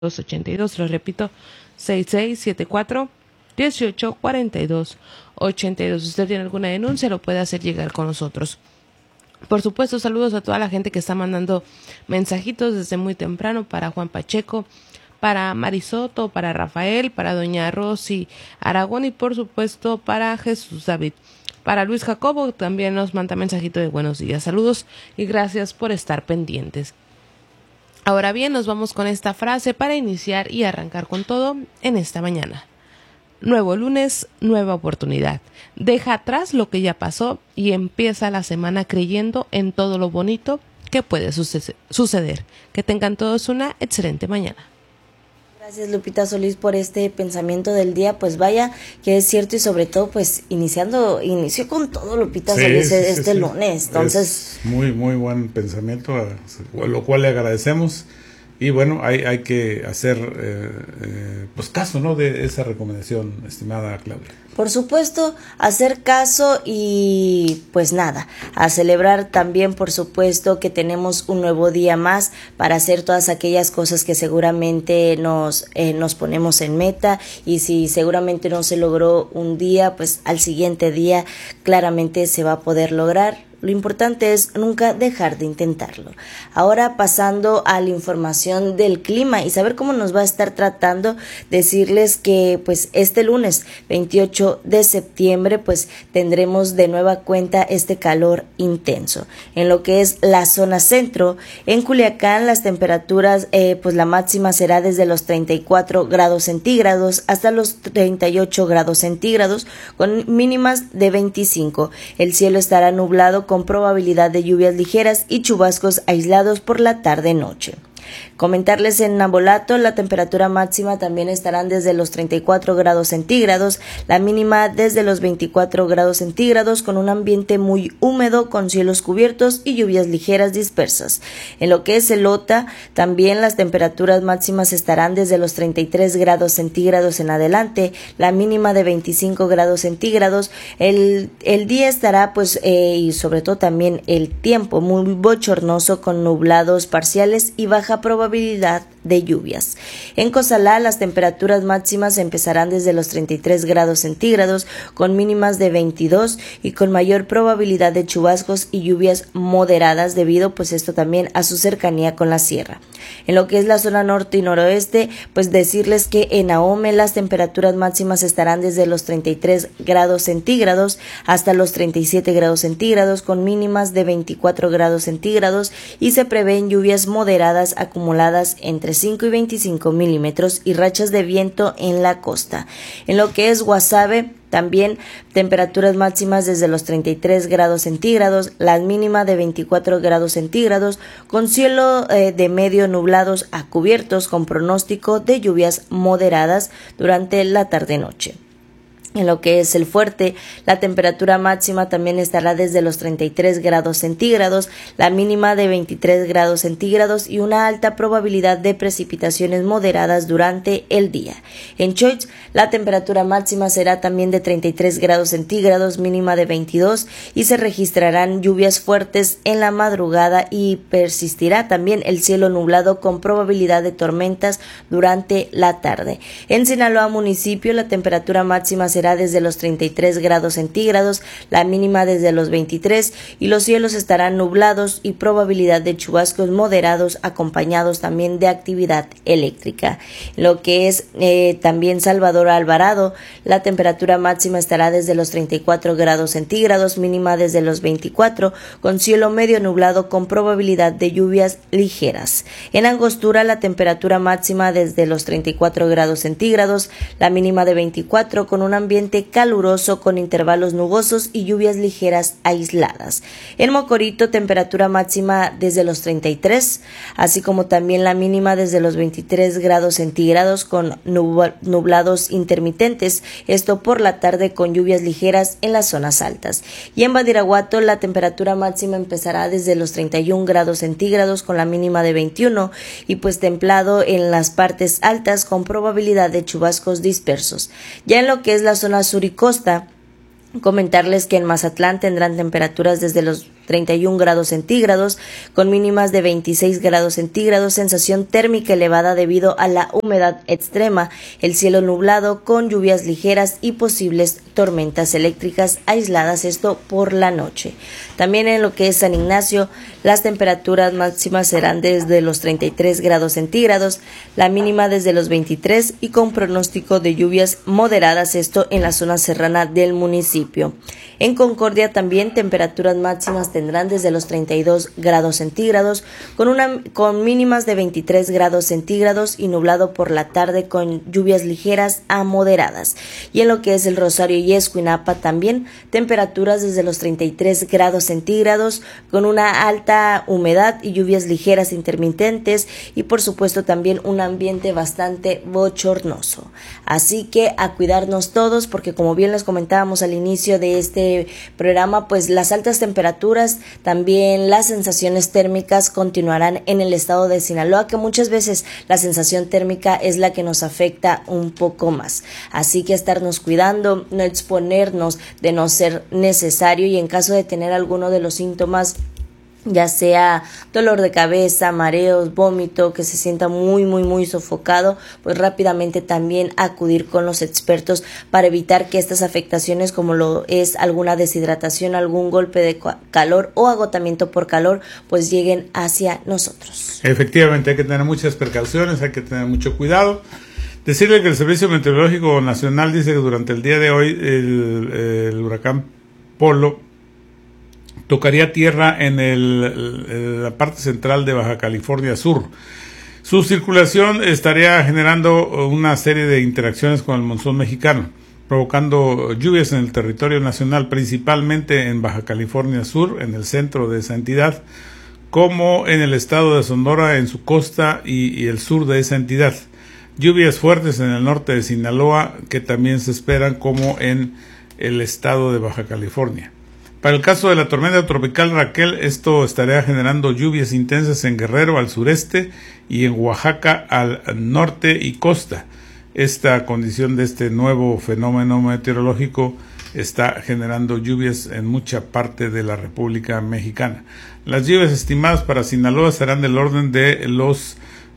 82, lo repito, 6674-1842-82. Si usted tiene alguna denuncia, lo puede hacer llegar con nosotros. Por supuesto, saludos a toda la gente que está mandando mensajitos desde muy temprano para Juan Pacheco, para Marisoto, para Rafael, para doña Rosy Aragón y por supuesto para Jesús David. Para Luis Jacobo también nos manda mensajito de buenos días, saludos y gracias por estar pendientes. Ahora bien, nos vamos con esta frase para iniciar y arrancar con todo en esta mañana. Nuevo lunes, nueva oportunidad. Deja atrás lo que ya pasó y empieza la semana creyendo en todo lo bonito que puede suceder. Que tengan todos una excelente mañana. Gracias, Lupita Solís, por este pensamiento del día. Pues vaya, que es cierto y sobre todo pues inició con todo, Lupita Solís, este lunes. Entonces, es muy buen pensamiento, a lo cual le agradecemos. Y bueno, hay que hacer pues caso, ¿no?, de esa recomendación, estimada Claudia. Por supuesto, hacer caso y pues nada, a celebrar también, por supuesto, que tenemos un nuevo día más para hacer todas aquellas cosas que seguramente nos ponemos en meta, y si seguramente no se logró un día, pues al siguiente día claramente se va a poder lograr. Lo importante es nunca dejar de intentarlo. Ahora, pasando a la información del clima y saber cómo nos va a estar tratando, decirles que pues este lunes 28 de septiembre pues tendremos de nueva cuenta este calor intenso. En lo que es la zona centro, en Culiacán las temperaturas pues la máxima será desde los 34 grados centígrados hasta los 38 grados centígrados con mínimas de 25. El cielo estará nublado con probabilidad de lluvias ligeras y chubascos aislados por la tarde-noche. Comentarles en Navolato, la temperatura máxima también estarán desde los 34 grados centígrados, la mínima desde los 24 grados centígrados con un ambiente muy húmedo con cielos cubiertos y lluvias ligeras dispersas. En lo que es Elota, también las temperaturas máximas estarán desde los 33 grados centígrados en adelante, la mínima de 25 grados centígrados. El día estará pues y sobre todo también el tiempo muy bochornoso con nublados parciales y baja probabilidad de lluvias. En Cozalá las temperaturas máximas empezarán desde los 33 grados centígrados con mínimas de 22 y con mayor probabilidad de chubascos y lluvias moderadas debido pues esto también a su cercanía con la sierra. En lo que es la zona norte y noroeste, pues decirles que en Ahome las temperaturas máximas estarán desde los 33 grados centígrados hasta los 37 grados centígrados con mínimas de 24 grados centígrados y se prevén lluvias moderadas acumuladas entre 5 y 25 milímetros y rachas de viento en la costa. En lo que es Guasave, también temperaturas máximas desde los 33 grados centígrados, la mínima de 24 grados centígrados, con cielo de medio nublados a cubiertos con pronóstico de lluvias moderadas durante la tarde-noche. En lo que es el Fuerte, la temperatura máxima también estará desde los 33 grados centígrados, la mínima de 23 grados centígrados y una alta probabilidad de precipitaciones moderadas durante el día. En Choix, la temperatura máxima será también de 33 grados centígrados, mínima de 22 y se registrarán lluvias fuertes en la madrugada y persistirá también el cielo nublado con probabilidad de tormentas durante la tarde. En Sinaloa municipio, la temperatura máxima será desde los 33 grados centígrados, la mínima desde los 23 y los cielos estarán nublados y probabilidad de chubascos moderados acompañados también de actividad eléctrica. Lo que es también Salvador Alvarado, la temperatura máxima estará desde los 34 grados centígrados, mínima desde los 24 con cielo medio nublado con probabilidad de lluvias ligeras. En Angostura la temperatura máxima desde los 34 grados centígrados, la mínima de 24 con un ambiente caluroso con intervalos nubosos y lluvias ligeras aisladas. En Mocorito, temperatura máxima desde los 33, así como también la mínima desde los 23 grados centígrados con nublados intermitentes, esto por la tarde con lluvias ligeras en las zonas altas. Y en Badiraguato, la temperatura máxima empezará desde los 31 grados centígrados con la mínima de 21 y pues templado en las partes altas con probabilidad de chubascos dispersos. Ya en lo que es la zona sur y costa, comentarles que en Mazatlán tendrán temperaturas desde los 31 grados centígrados, con mínimas de 26 grados centígrados, sensación térmica elevada debido a la humedad extrema, el cielo nublado con lluvias ligeras y posibles tormentas eléctricas aisladas, esto por la noche. También en lo que es San Ignacio, las temperaturas máximas serán desde los 33 grados centígrados, la mínima desde los 23 y con pronóstico de lluvias moderadas, esto en la zona serrana del municipio. En Concordia también temperaturas máximas tendrán desde los 32 grados centígrados con mínimas de 23 grados centígrados y nublado por la tarde con lluvias ligeras a moderadas. Y en lo que es el Rosario y Escuinapa también temperaturas desde los 33 grados centígrados con una alta humedad y lluvias ligeras intermitentes y por supuesto también un ambiente bastante bochornoso. Así que a cuidarnos todos porque como bien les comentábamos al inicio de este programa, pues las altas temperaturas, también las sensaciones térmicas continuarán en el estado de Sinaloa, que muchas veces la sensación térmica es la que nos afecta un poco más. Así que estarnos cuidando, no exponernos de no ser necesario y en caso de tener alguno de los síntomas, ya sea dolor de cabeza, mareos, vómito, que se sienta muy sofocado, pues rápidamente también acudir con los expertos para evitar que estas afectaciones como lo es alguna deshidratación, algún golpe de calor o agotamiento por calor, pues lleguen hacia nosotros. Efectivamente, hay que tener muchas precauciones, hay que tener mucho cuidado. Decirle que el Servicio Meteorológico Nacional dice que durante el día de hoy el huracán Polo tocaría tierra en la parte central de Baja California Sur. Su circulación estaría generando una serie de interacciones con el monzón mexicano, provocando lluvias en el territorio nacional, principalmente en Baja California Sur, en el centro de esa entidad, como en el estado de Sonora, en su costa y el sur de esa entidad. Lluvias fuertes en el norte de Sinaloa, que también se esperan, como en el estado de Baja California. Para el caso de la tormenta tropical Raquel, esto estaría generando lluvias intensas en Guerrero al sureste y en Oaxaca al norte y costa. Esta condición de este nuevo fenómeno meteorológico está generando lluvias en mucha parte de la República Mexicana. Las lluvias estimadas para Sinaloa serán del orden de los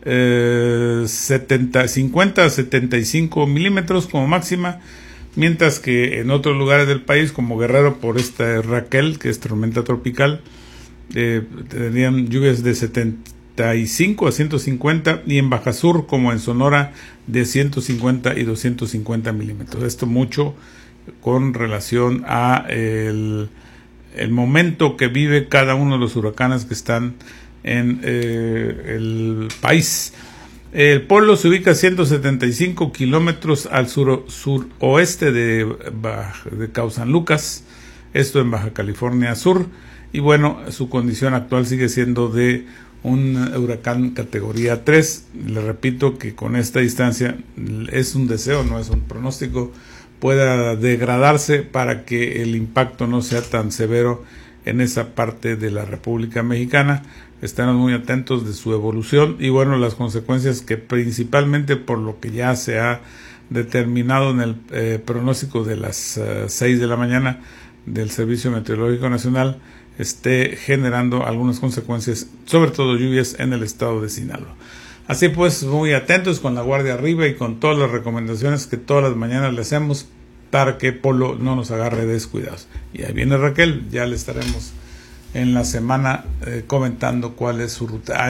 50 a 75 milímetros como máxima, mientras que en otros lugares del país, como Guerrero, por esta Raquel, que es tormenta tropical, tendrían lluvias de 75 a 150, y en Baja Sur, como en Sonora, de 150 y 250 milímetros. Esto mucho con relación a el momento que vive cada uno de los huracanes que están en el país. El polo se ubica a 175 kilómetros al suroeste de Cabo Lucas, esto en Baja California Sur, y bueno, su condición actual sigue siendo de un huracán categoría 3. Le repito que con esta distancia es un deseo, no es un pronóstico, pueda degradarse para que el impacto no sea tan severo en esa parte de la República Mexicana. Estaremos muy atentos de su evolución y bueno, las consecuencias que principalmente por lo que ya se ha determinado en el pronóstico de las 6 de la mañana del Servicio Meteorológico Nacional, esté generando algunas consecuencias, sobre todo lluvias en el estado de Sinaloa. Así pues, muy atentos, con la guardia arriba y con todas las recomendaciones que todas las mañanas le hacemos para que Polo no nos agarre descuidados. Y ahí viene Raquel, ya le estaremos en la semana comentando cuál es su ruta.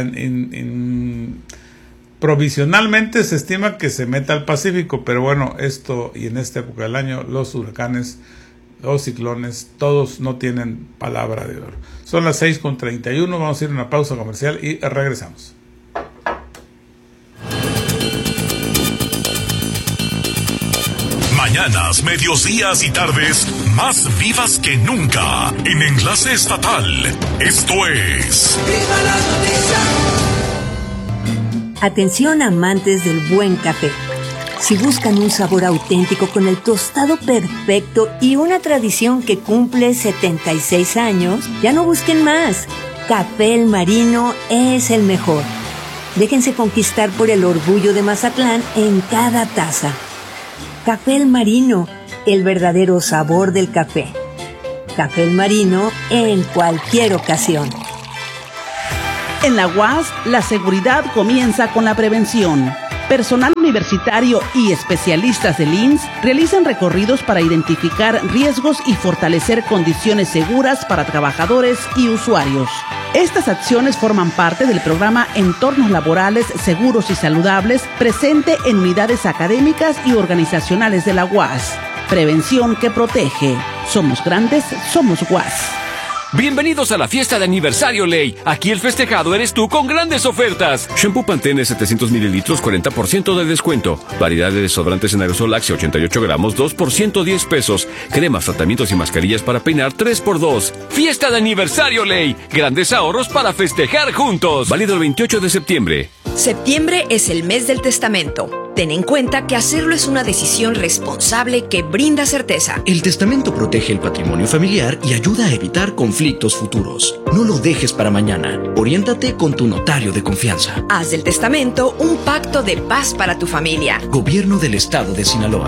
Provisionalmente se estima que se meta al Pacífico, pero bueno, esto y en esta época del año los huracanes, los ciclones, todos no tienen palabra de oro. Son las 6:31, vamos a ir a una pausa comercial y regresamos. Mañanas, medios, días y tardes más vivas que nunca en Enlace Estatal. Esto es ¡Viva la noticia! Atención, amantes del buen café. Si buscan un sabor auténtico con el tostado perfecto y una tradición que cumple 76 años, ya no busquen más. Café El Marino es el mejor. Déjense conquistar por el orgullo de Mazatlán en cada taza. Café El Marino, el verdadero sabor del café. Café El Marino en cualquier ocasión. En la UAS, la seguridad comienza con la prevención. Personal universitario y especialistas del IMSS realizan recorridos para identificar riesgos y fortalecer condiciones seguras para trabajadores y usuarios. Estas acciones forman parte del programa Entornos Laborales Seguros y Saludables, presente en unidades académicas y organizacionales de la UAS. Prevención que protege. Somos grandes, somos UAS. Bienvenidos a la fiesta de aniversario Ley. Aquí el festejado eres tú con grandes ofertas. Shampoo Pantene 700 mililitros, 40% de descuento. Variedad de desodorantes en aerosol Axe 88 gramos, 2 por 110 pesos. Cremas, tratamientos y mascarillas para peinar 3x2. Fiesta de aniversario Ley. Grandes ahorros para festejar juntos. Válido el 28 de septiembre. Septiembre es el mes del testamento. Ten en cuenta que hacerlo es una decisión responsable que brinda certeza. El testamento protege el patrimonio familiar y ayuda a evitar conflictos futuros. No lo dejes para mañana. Oriéntate con tu notario de confianza. Haz del testamento un pacto de paz para tu familia. Gobierno del Estado de Sinaloa.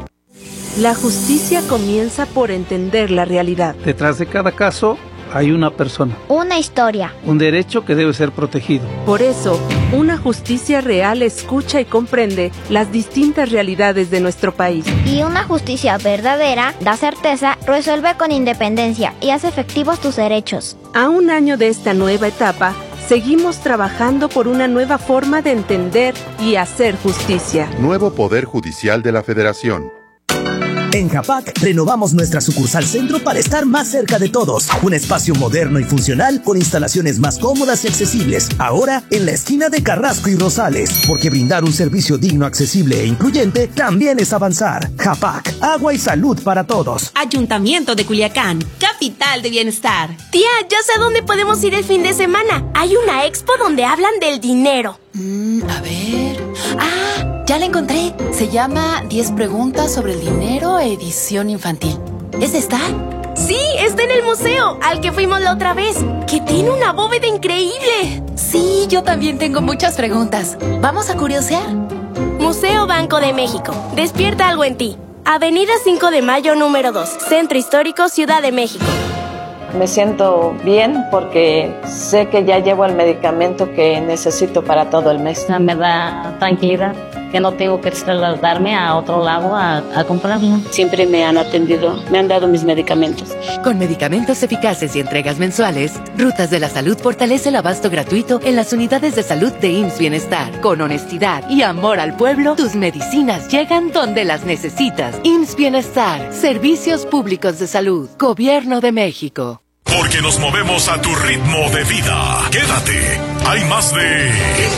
La justicia comienza por entender la realidad. Detrás de cada caso hay una persona. Una historia. Un derecho que debe ser protegido. Por eso, una justicia real escucha y comprende las distintas realidades de nuestro país. Y una justicia verdadera da certeza, resuelve con independencia y hace efectivos tus derechos. A un año de esta nueva etapa, seguimos trabajando por una nueva forma de entender y hacer justicia. Nuevo Poder Judicial de la Federación. En Japac renovamos nuestra sucursal centro para estar más cerca de todos. Un espacio moderno y funcional con instalaciones más cómodas y accesibles. Ahora en la esquina de Carrasco y Rosales. Porque brindar un servicio digno, accesible e incluyente también es avanzar. Japac, agua y salud para todos. Ayuntamiento de Culiacán, capital de bienestar. Tía, ya sé dónde podemos ir el fin de semana. Hay una expo donde hablan del dinero. A ver... Ya la encontré. Se llama 10 preguntas sobre el dinero, edición infantil. ¿Es esta? Sí, está en el museo, al que fuimos la otra vez, que tiene una bóveda increíble. Sí, yo también tengo muchas preguntas. ¿Vamos a curiosear? Museo Banco de México. Despierta algo en ti. Avenida 5 de Mayo, número 2, Centro Histórico, Ciudad de México. Me siento bien porque sé que ya llevo el medicamento que necesito para todo el mes. Me da tranquilidad que no tengo que trasladarme a otro lado a comprarlo. Siempre me han atendido, me han dado mis medicamentos. Con medicamentos eficaces y entregas mensuales, Rutas de la Salud fortalece el abasto gratuito en las unidades de salud de IMSS Bienestar. Con honestidad y amor al pueblo, tus medicinas llegan donde las necesitas. IMSS Bienestar, Servicios Públicos de Salud, Gobierno de México. Porque nos movemos a tu ritmo de vida. Quédate. Hay más de...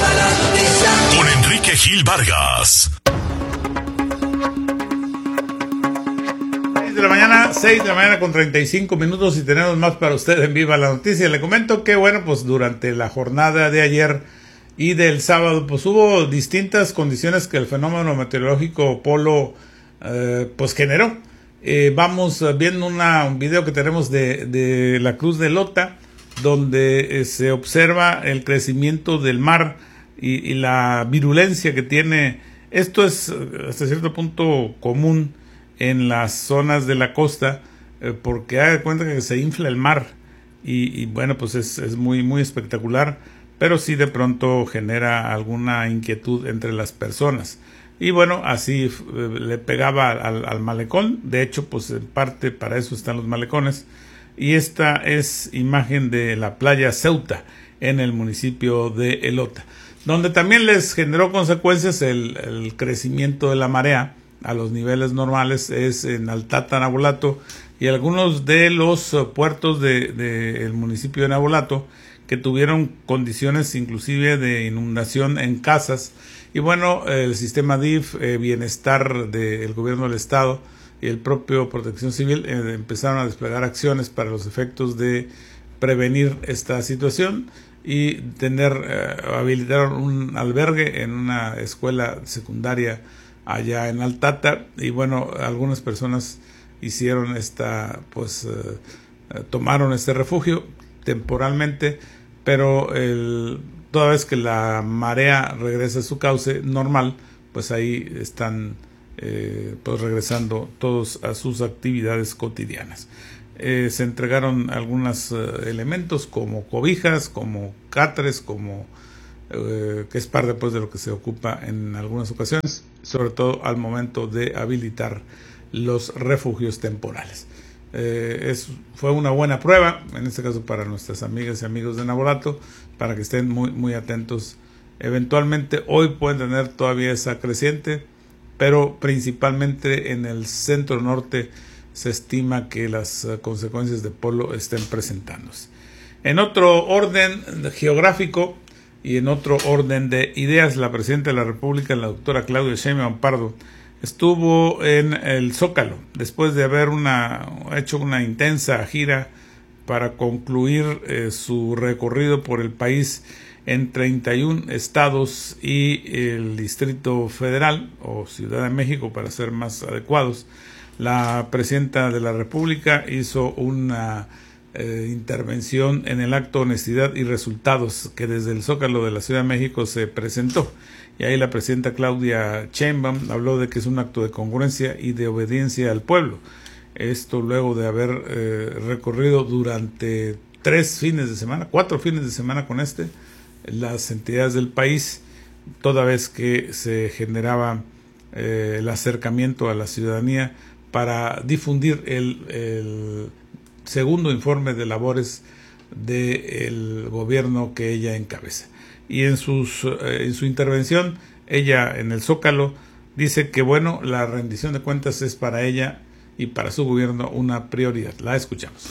Con Enrique Gil Vargas. 6 de la mañana con 35 minutos y tenemos más para usted en Viva la Noticia. Le comento que, bueno, pues durante la jornada de ayer y del sábado, pues hubo distintas condiciones que el fenómeno meteorológico Polo, pues generó. Vamos viendo un video que tenemos de la Cruz de Lota, donde se observa el crecimiento del mar y la virulencia que tiene. Esto es hasta cierto punto común en las zonas de la costa, porque haga de cuenta que se infla el mar y bueno, pues es muy, muy espectacular, pero sí de pronto genera alguna inquietud entre las personas. Y bueno, así le pegaba al malecón. De hecho, pues en parte para eso están los malecones. Y esta es imagen de la playa Ceuta, en el municipio de Elota, donde también les generó consecuencias el crecimiento de la marea a los niveles normales. Es en Altata, Nabolato, y algunos de los puertos del municipio de Nabolato, que tuvieron condiciones inclusive de inundación en casas. Y bueno, el sistema DIF, Bienestar del Gobierno del Estado y el propio Protección Civil empezaron a desplegar acciones para los efectos de prevenir esta situación y habilitaron un albergue en una escuela secundaria allá en Altata. Y bueno, algunas personas hicieron tomaron este refugio temporalmente, pero toda vez que la marea regresa a su cauce normal, pues ahí están pues regresando todos a sus actividades cotidianas. se entregaron algunos elementos como cobijas, como catres, como que es parte pues de lo que se ocupa en algunas ocasiones, sobre todo al momento de habilitar los refugios temporales. Fue una buena prueba, en este caso para nuestras amigas y amigos de Navolato, para que estén muy atentos. Eventualmente hoy pueden tener todavía esa creciente, pero principalmente en el centro norte se estima que las consecuencias de polo estén presentándose. En otro orden geográfico y en otro orden de ideas, la presidenta de la República, la doctora Claudia Sheinbaum Pardo, estuvo en el Zócalo después de haber hecho una intensa gira para concluir su recorrido por el país en 31 estados y el Distrito Federal o Ciudad de México, para ser más adecuados. La presidenta de la República hizo una intervención en el acto Honestidad y Resultados que desde el Zócalo de la Ciudad de México se presentó, y ahí la presidenta Claudia Sheinbaum habló de que es un acto de congruencia y de obediencia al pueblo. Esto luego de haber recorrido durante 4 fines de semana con las entidades del país, toda vez que se generaba el acercamiento a la ciudadanía para difundir el segundo informe de labores del gobierno que ella encabeza. Y en su intervención, ella en el Zócalo dice que la rendición de cuentas es para ella y para su gobierno una prioridad. La escuchamos.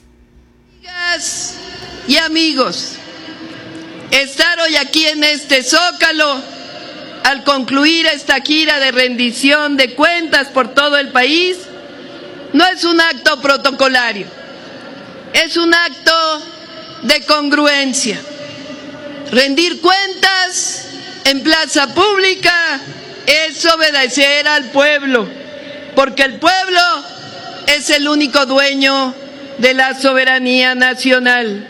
Amigas y amigos, estar hoy aquí en este Zócalo al concluir esta gira de rendición de cuentas por todo el país no es un acto protocolario, es un acto de congruencia. Rendir cuentas en plaza pública es obedecer al pueblo, porque el pueblo es el único dueño de la soberanía nacional.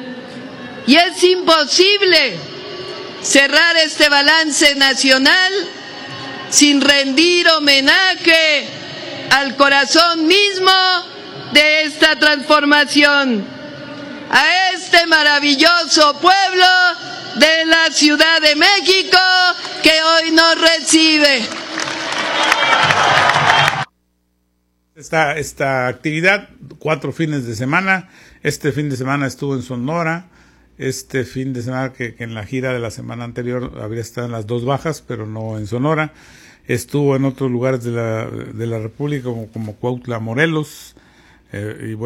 Y es imposible cerrar este balance nacional sin rendir homenaje al corazón mismo de esta transformación, a este maravilloso pueblo de la Ciudad de México que hoy nos recibe. Esta actividad, 4 fines de semana. Este fin de semana estuvo en Sonora. Este fin de semana, que en la gira de la semana anterior habría estado en las 2 bajas, pero no en Sonora. Estuvo en otros lugares de la República, como Cuautla, Morelos. Y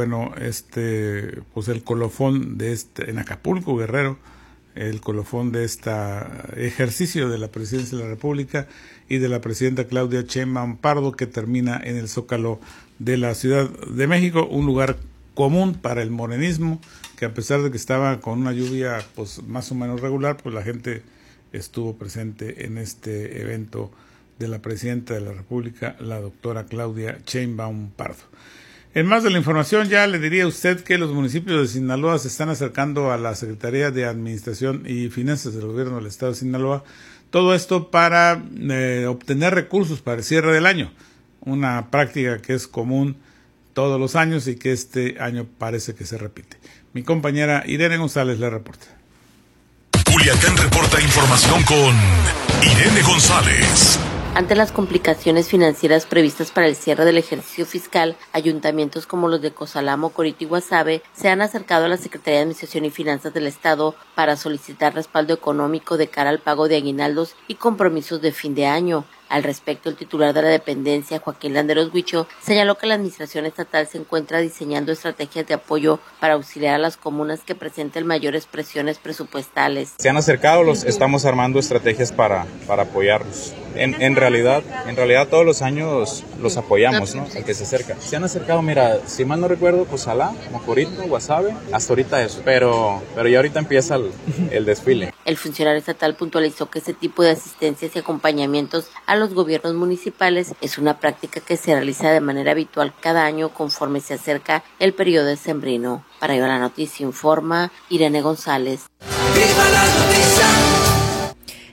pues el colofón en Acapulco, Guerrero, el colofón de este ejercicio de la presidencia de la República y de la presidenta Claudia Sheinbaum Pardo, que termina en el Zócalo de la Ciudad de México, un lugar común para el morenismo, que a pesar de que estaba con una lluvia pues más o menos regular, pues la gente estuvo presente en este evento de la presidenta de la República, la doctora Claudia Sheinbaum Pardo. En más de la información, ya le diría a usted que los municipios de Sinaloa se están acercando a la Secretaría de Administración y Finanzas del Gobierno del Estado de Sinaloa. Todo esto para obtener recursos para el cierre del año. Una práctica que es común todos los años y que este año parece que se repite. Mi compañera Irene González le reporta. Culiacán reporta información con Irene González. Ante las complicaciones financieras previstas para el cierre del ejercicio fiscal, ayuntamientos como los de Cozalamo, Corito y Guasave se han acercado a la Secretaría de Administración y Finanzas del Estado para solicitar respaldo económico de cara al pago de aguinaldos y compromisos de fin de año. Al respecto, el titular de la dependencia, Joaquín Landeros Huicho, señaló que la administración estatal se encuentra diseñando estrategias de apoyo para auxiliar a las comunas que presenten mayores presiones presupuestales. Se han acercado, estamos armando estrategias para apoyarlos. En realidad todos los años los apoyamos, ¿no? El que se acerca. Se han acercado, mira, si mal no recuerdo, Cozalá, Mocorito, Guasave, hasta ahorita eso. Pero ya ahorita empieza el desfile. El funcionario estatal puntualizó que ese tipo de asistencias y acompañamientos a los gobiernos municipales es una práctica que se realiza de manera habitual cada año conforme se acerca el periodo decembrino. Para Viva la Noticia informa Irene González. ¡Viva la noticia!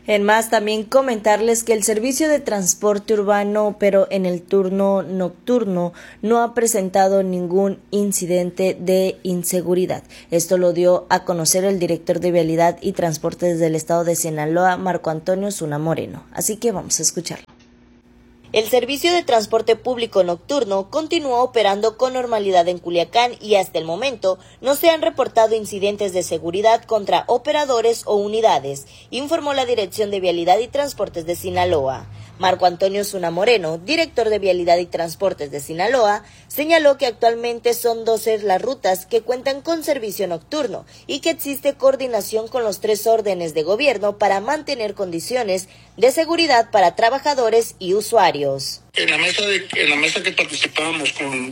En más, también comentarles que el servicio de transporte urbano, pero en el turno nocturno, no ha presentado ningún incidente de inseguridad. Esto lo dio a conocer el director de Vialidad y Transportes del Estado de Sinaloa, Marco Antonio Zuna Moreno. Así que vamos a escucharlo. El servicio de transporte público nocturno continúa operando con normalidad en Culiacán y hasta el momento no se han reportado incidentes de seguridad contra operadores o unidades, informó la Dirección de Vialidad y Transportes de Sinaloa. Marco Antonio Zuna Moreno, director de Vialidad y Transportes de Sinaloa, señaló que actualmente son 12 las rutas que cuentan con servicio nocturno y que existe coordinación con los 3 órdenes de gobierno para mantener condiciones de seguridad para trabajadores y usuarios. En la mesa que participábamos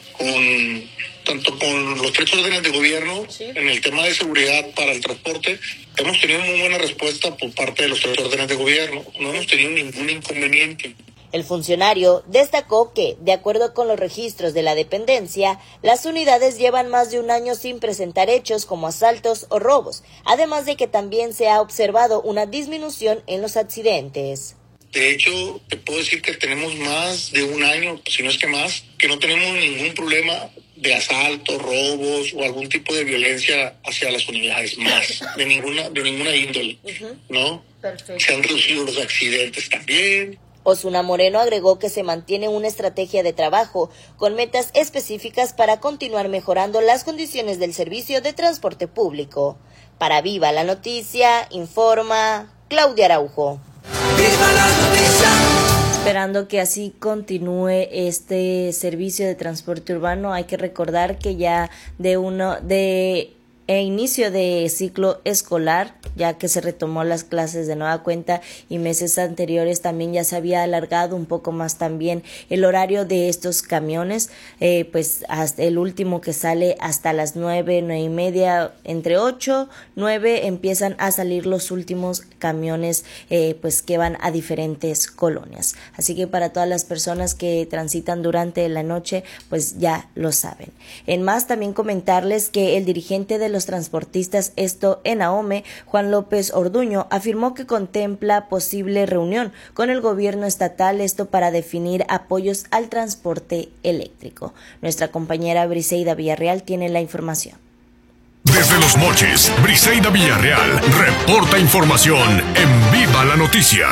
tanto con los 3 órdenes de gobierno, sí, en el tema de seguridad para el transporte, hemos tenido muy buena respuesta por parte de los 3 órdenes de gobierno. No hemos tenido ningún inconveniente. El funcionario destacó que, de acuerdo con los registros de la dependencia, las unidades llevan más de un año sin presentar hechos como asaltos o robos, además de que también se ha observado una disminución en los accidentes. De hecho, te puedo decir que tenemos más de un año, si no es que más, que no tenemos ningún problema de asaltos, robos o algún tipo de violencia hacia las unidades, más, de ninguna índole, ¿no? Perfecto. Se han reducido los accidentes también. Ozuna Moreno agregó que se mantiene una estrategia de trabajo con metas específicas para continuar mejorando las condiciones del servicio de transporte público. Para Viva la Noticia, informa Claudia Araujo. ¡Viva la noticia! Esperando que así continúe este servicio de transporte urbano, hay que recordar que ya de inicio de ciclo escolar, ya que se retomó las clases de nueva cuenta y meses anteriores también ya se había alargado un poco más también el horario de estos camiones, pues hasta el último que sale hasta las 9:30, entre 8, 9 empiezan a salir los últimos camiones pues que van a diferentes colonias. Así que para todas las personas que transitan durante la noche, pues ya lo saben. En más, también comentarles que el dirigente de los transportistas, esto en Ahome, Juan López Orduño, afirmó que contempla posible reunión con el gobierno estatal, esto para definir apoyos al transporte eléctrico. Nuestra compañera Briseida Villarreal tiene la información. Desde Los Mochis, Briseida Villarreal reporta información en Viva la Noticia.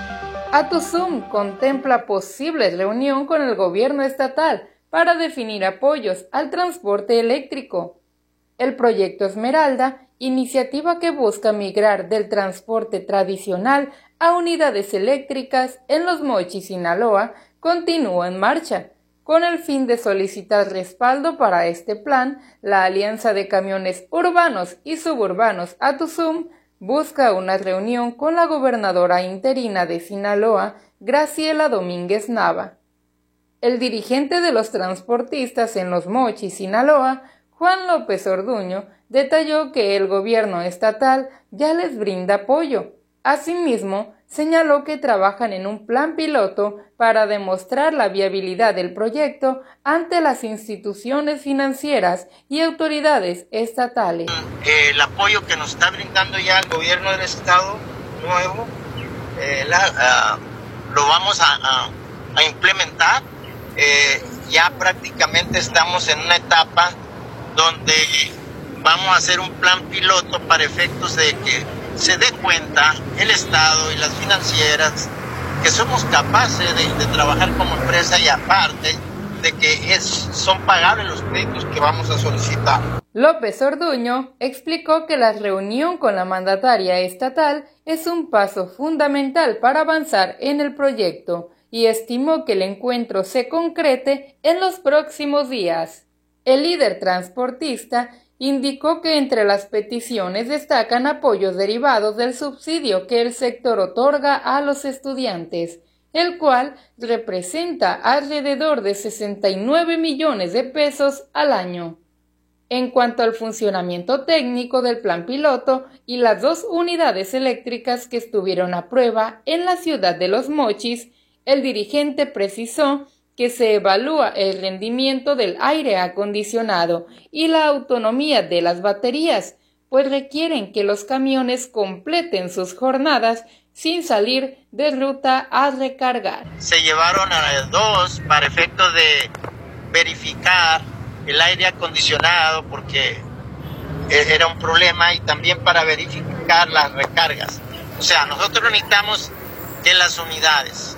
Atuzum contempla posible reunión con el gobierno estatal para definir apoyos al transporte eléctrico. El proyecto Esmeralda, iniciativa que busca migrar del transporte tradicional a unidades eléctricas en Los Mochis, Sinaloa, continúa en marcha. Con el fin de solicitar respaldo para este plan, la Alianza de Camiones Urbanos y Suburbanos Atuzum busca una reunión con la gobernadora interina de Sinaloa, Graciela Domínguez Nava. El dirigente de los transportistas en Los Mochis, Sinaloa, Juan López Orduño, detalló que el gobierno estatal ya les brinda apoyo. Asimismo, señaló que trabajan en un plan piloto para demostrar la viabilidad del proyecto ante las instituciones financieras y autoridades estatales. El apoyo que nos está brindando ya el gobierno del estado nuevo, lo vamos a implementar. Ya prácticamente estamos en una etapa donde vamos a hacer un plan piloto para efectos de que se dé cuenta el Estado y las financieras que somos capaces de trabajar como empresa y aparte de que son pagables los créditos que vamos a solicitar. López Orduño explicó que la reunión con la mandataria estatal es un paso fundamental para avanzar en el proyecto y estimó que el encuentro se concrete en los próximos días. El líder transportista indicó que entre las peticiones destacan apoyos derivados del subsidio que el sector otorga a los estudiantes, el cual representa alrededor de 69 millones de pesos al año. En cuanto al funcionamiento técnico del plan piloto y las 2 unidades eléctricas que estuvieron a prueba en la ciudad de Los Mochis, el dirigente precisó que se evalúa el rendimiento del aire acondicionado y la autonomía de las baterías, pues requieren que los camiones completen sus jornadas sin salir de ruta a recargar. Se llevaron a 2 para efectos de verificar el aire acondicionado porque era un problema, y también para verificar las recargas. O sea, nosotros necesitamos que las unidades